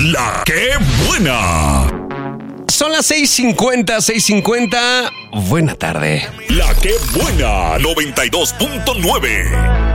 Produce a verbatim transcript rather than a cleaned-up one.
La que buena. Son las seis cincuenta, seis cincuenta. Buena tarde. La que buena, noventa y dos punto nueve.